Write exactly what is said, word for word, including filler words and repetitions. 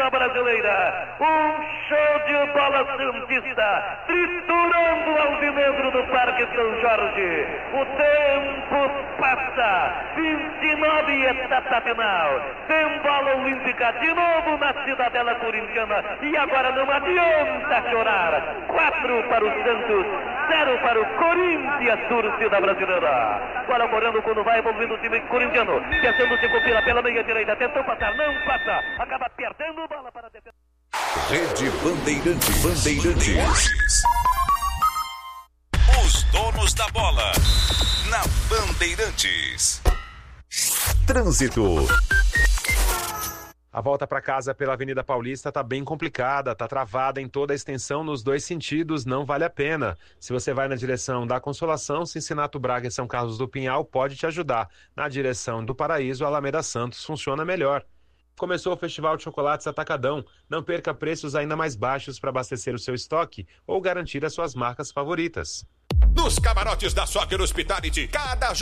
da Brasileira. Um show de bola santista, triturando o alvinegro do Parque São Jorge. O tempo passa, vinte e nove etapa final. Tem bola olímpica de novo na Cidadela Corintiana. E agora não adianta chorar. Quatro para o Santos, zero para o Corinthians, torcida brasileira. Bola correndo quando vai envolvendo o time corintiano. Tentando se copiar pela meia direita. Tentou passar, não passa. Acaba perdendo bola para a defesa. Rede Bandeirantes. Bandeirantes. Os donos da bola. Na Bandeirantes. Trânsito. A volta para casa pela Avenida Paulista tá bem complicada, tá travada em toda a extensão nos dois sentidos, não vale a pena. Se você vai na direção da Consolação, Cincinato Braga e São Carlos do Pinhal pode te ajudar. Na direção do Paraíso, Alameda Santos funciona melhor. Começou o Festival de Chocolates Atacadão. Não perca preços ainda mais baixos para abastecer o seu estoque ou garantir as suas marcas favoritas. Nos camarotes da Soccer Hospitality, cada